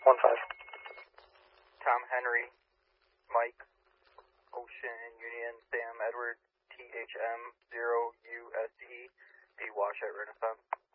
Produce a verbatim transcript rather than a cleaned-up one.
one five. Tom Henry, Mike, Ocean Union, Sam Edward, T H M zero U S E, be Wash at Renaissance.